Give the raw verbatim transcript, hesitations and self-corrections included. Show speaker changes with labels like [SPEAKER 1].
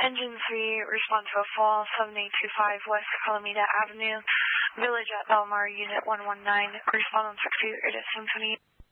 [SPEAKER 1] Engine three, respond to a fall, seven eight two five West Calamita Avenue, Village at Belmar, Unit one one nine. Respond on sixty, it is Symphony.